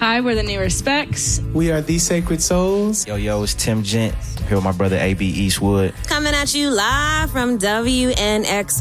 Hi, we're the New Respects. We are The Sacred Souls. Yo, it's Tim Gent here with my brother A.B. Eastwood. Coming at you live from WNXY